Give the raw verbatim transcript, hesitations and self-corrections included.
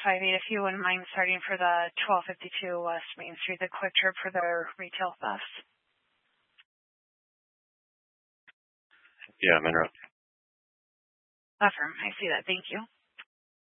five eight, if you wouldn't mind starting for the twelve fifty-two West Main Street, the Quick Trip for their retail theft. Yeah, I'm in route. Affirm. I see that. Thank you.